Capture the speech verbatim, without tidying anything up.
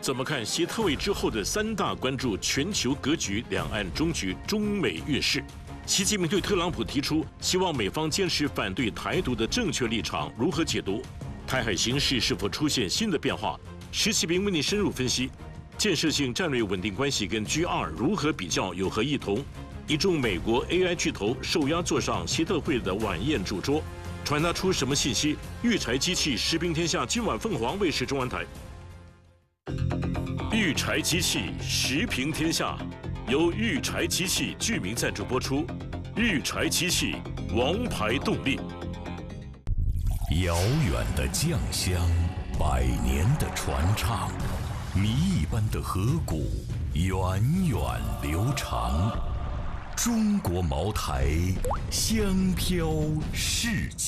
怎么看习特位之后的三大关注全球格局、两岸终局、中美越势？习近平对特朗普提出希望美方坚持反对台独的正确立场，如何解读？台海形势是否出现新的变化？石启平为您深入分析。建设性战略稳定关系跟 G 二 如何比较，有何异同？一众美国 A I 巨头受压坐上习特会的晚宴主桌，传达出什么信息？育柴机器食平天下，今晚凤凰卫视中文台。育柴机器食平天下，由育柴机器剧名赞助播出。育柴机器，王牌动力。 遥远的酱香，百年的传唱，谜一般的河谷，源远流长。中国茅台，香飘世界。